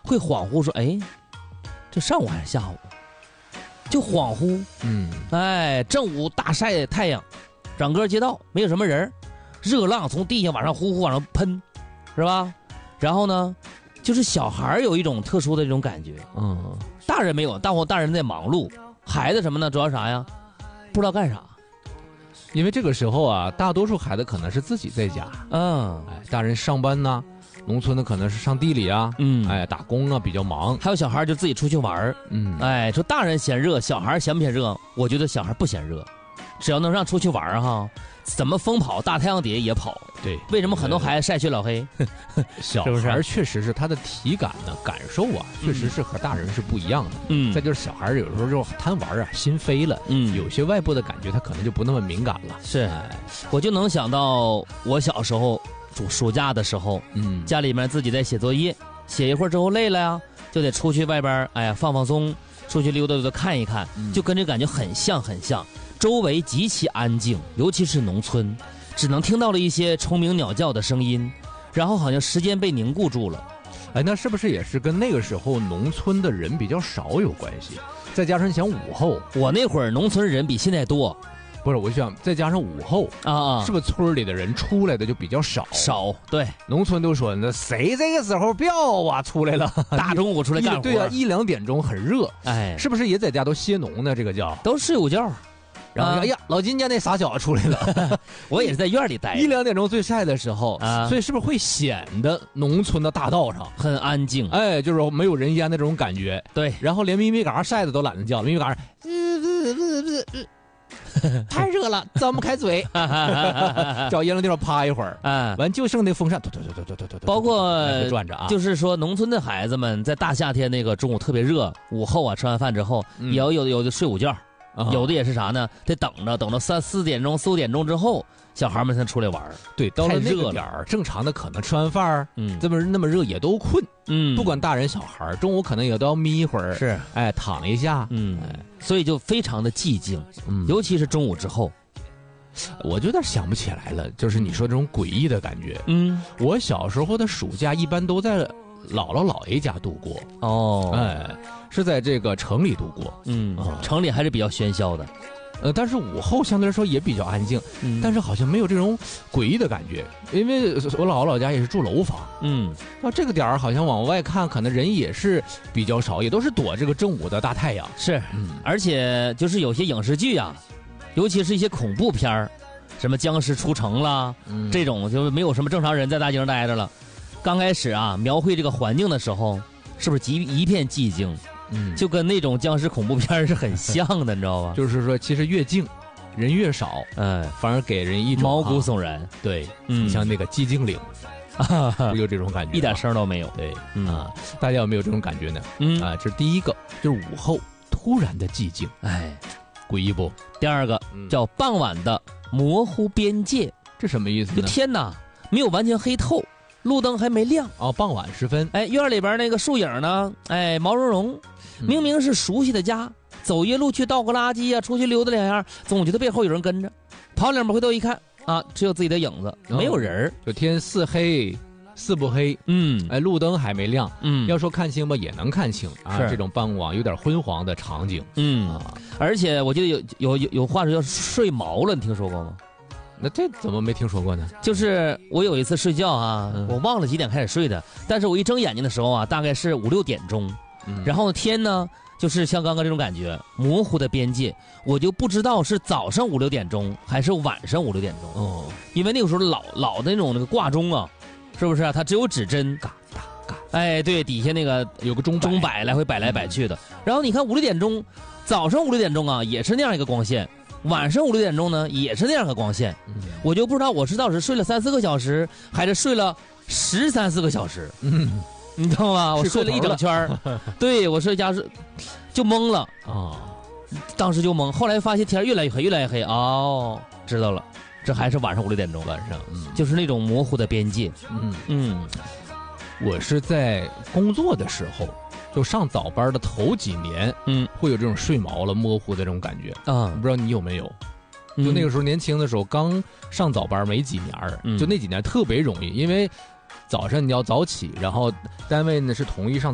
会恍惚说，哎，这上午还是下午？就恍惚，哎，正午大晒太阳，整个街道没有什么人，热浪从地下往上呼呼往上喷，是吧？然后呢，就是小孩有一种特殊的这种感觉，大人没有，大人在忙碌，孩子什么呢？主要啥呀？不知道干啥。 因为这个时候啊，大多数孩子可能是自己在家，大人上班呢，农村的可能是上地里啊，打工啊比较忙， 还有小孩就自己出去玩，说大人嫌热，小孩嫌不嫌热？我觉得小孩不嫌热，只要能让出去玩哈，怎么疯跑，大太阳底下也跑。 对， 为什么很多孩子晒血老黑？ 小孩确实是他的体感呢，感受啊，确实是和大人是不一样的。再就是小孩有时候就贪玩啊，心飞了，有些外部的感觉他可能就不那么敏感了。 是，我就能想到我小时候暑假的时候，家里面自己在写作业，写一会儿之后累了呀，就得出去外边，放放松，出去溜达溜达看一看，就跟这感觉很像。周围极其安静，尤其是农村，只能听到了一些虫鸣鸟叫的声音，然后好像时间被凝固住了。 那是不是也是跟那个时候农村的人比较少有关系？再加上你想午后， 我那会儿农村人比现在多。 不是，我想再加上午后是不是村里的人出来的就比较少？ 对， 农村都说那谁这个时候不要啊出来了， 大中午出来干活。 对啊，1-2点钟很热，是不是也在家都歇农呢？这个叫都睡午觉。 然后哎呀，老金家那傻小子出来了， 我也是在院里待。 1-2点钟最晒的时候所以是不是会显得农村的大道上很安静？ 就是没有人烟的这种感觉。 对， 然后连咪咪嘎晒的都懒得叫，咪咪嘎太热了，张不开嘴，找阴凉地方趴一会儿，完就剩那风扇， 包括转着啊。 就是说，农村的孩子们在大夏天那个中午特别热，午后吃完饭之后，也有的睡午觉。有的也是啥呢？得等着3-4点钟、4-5点钟之后，小孩们才出来玩。 对，到了那个点儿，正常的可能吃完饭那么热也都困。不管大人小孩，中午可能也都要眯一会儿， 是， 躺一下。 所以就非常的寂静。尤其是中午之后， 我就有点想不起来了。就是你说这种诡异的感觉。我小时候的暑假一般都在姥姥姥爷家度过。是在这个城里度过。 城里还是比较喧嚣的。 但是午后相对来说也比较安静，但是好像没有这种诡异的感觉，因为我姥姥老家也是住楼房。到这个点儿好像往外看，可能人也是比较少，也都是躲这个正午的大太阳。 是，而且就是有些影视剧啊，尤其是一些恐怖片儿，什么僵尸出城啦，这种就没有什么正常人在大街上待着了。刚开始描绘这个环境的时候，是不是一片寂静？就跟那种僵尸恐怖片是很像的，你知道吧？ 就是说，其实越静，人越少，反而给人一种毛骨悚然。 对，你像那个寂静岭，不有这种感觉？ 一点声都没有。 对，大家有没有这种感觉呢？这是第一个，就是午后突然的寂静，诡异不？ 第二个叫傍晚的模糊边界， 这什么意思呢？ 就天哪，没有完全黑透。路灯还没亮傍晚时分， 院里边那个树影呢，毛茸茸，明明是熟悉的家，走夜路去倒个垃圾出去溜达两下，总觉得背后有人跟着，跑2步回头一看只有自己的影子，没有人。 就天似黑似不黑，路灯还没亮，要说看清吧也能看清这种傍晚有点昏黄的场景， 而且我记得有话说叫睡毛了，你听说过吗？ 那这怎么没听说过呢？ 就是我有一次睡觉我忘了几点开始睡的，但是我一睁眼睛的时候大概是5-6点钟，然后天呢就是像刚刚这种感觉，模糊的边界，我就不知道是早上5-6点钟还是晚上5-6点钟，因为那个时候老的那个挂钟是不是它只有指针， 嘎哒嘎， 对，底下那个有个钟摆来回摆来摆去的，然后你看5-6点钟，早上5-6点钟也是那样一个光线。晚上5-6点钟呢，也是那样的光线，我就不知道我是到底睡了3-4个小时，还是睡了13-14个小时，你知道吗？我睡了一整圈对，我睡家就懵了当时就懵，后来发现天越来越黑，越来越黑，知道了，这还是晚上5-6点钟，晚上，就是那种模糊的边界， 我是在工作的时候。就上早班的头几年，会有这种睡毛了、模糊的这种感觉不知道你有没有？就那个时候年轻的时候，刚上早班没几年就那几年特别容易，因为早上你要早起，然后单位呢是统一上